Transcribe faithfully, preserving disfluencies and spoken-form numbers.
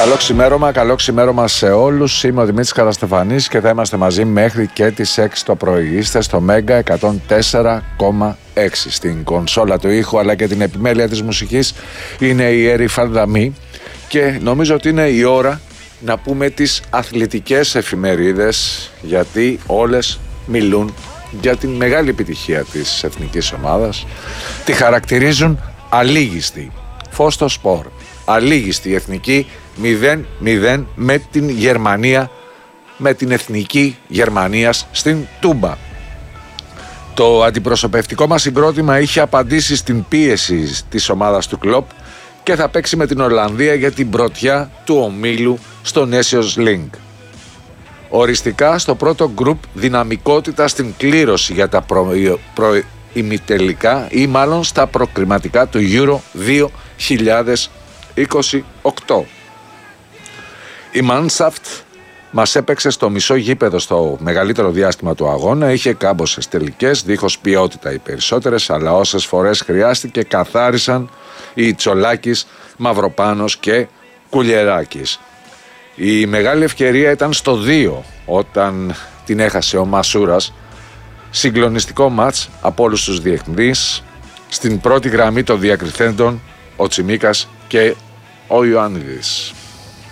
Καλό ξημέρωμα, καλό ξημέρωμα σε όλους. Είμαι ο Δημήτρης Καραστεφανής και θα είμαστε μαζί μέχρι και τις έξι το πρωί. Είστε στο Μέγκα εκατόν τέσσερα κόμμα έξι. Στην κονσόλα του ήχου αλλά και την επιμέλεια της μουσικής είναι η Έρη Φαρδαμή και νομίζω ότι είναι η ώρα να πούμε τις αθλητικές εφημερίδες, γιατί όλες μιλούν για την μεγάλη επιτυχία της εθνικής ομάδας. Τη χαρακτηρίζουν αλίγιστη. Φως στο σπορ. Αλίγιστη εθνική μηδέν μηδέν με την Γερμανία, με την εθνική Γερμανίας στην Τούμπα. Το αντιπροσωπευτικό μας συγκρότημα είχε απαντήσει στην πίεση της ομάδας του Κλοπ και θα παίξει με την Ολλανδία για την πρωτιά του ομίλου στο Nations League. Οριστικά στο πρώτο γκρουπ δυναμικότητα στην κλήρωση για τα προ... προημιτελικά ή μάλλον στα προκριματικά του Euro δύο χιλιάδες είκοσι οκτώ. Η Mannschaft μας έπαιξε στο μισό γήπεδο στο μεγαλύτερο διάστημα του αγώνα, είχε κάμποσες τελικές, δίχως ποιότητα οι περισσότερες, αλλά όσες φορές χρειάστηκε καθάρισαν οι Τσολάκης, Μαυροπάνος και Κουλιεράκης. Η μεγάλη ευκαιρία ήταν στο δύο όταν την έχασε ο Μασούρας. Συγκλονιστικό μάτς από όλους τους διεθνείς. Στην πρώτη γραμμή των διακριθέντων ο Τσιμίκας και ο Ιωάννιδης.